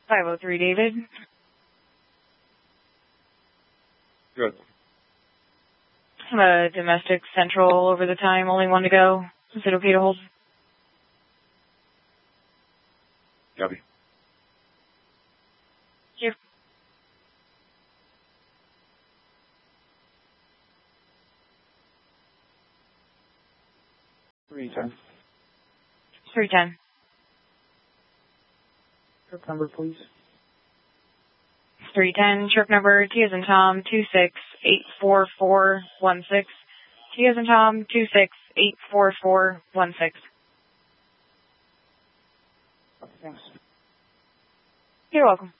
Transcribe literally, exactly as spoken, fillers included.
five oh three, David. Good. I'm a domestic central over the time, only one to go. Is it okay to hold? Copy. Thank you. three ten. three ten. Trip number, please. three ten, trip number T as in Tom, two six eight four four one six. T as in Tom, two six eight four four one six. Thanks. You're welcome.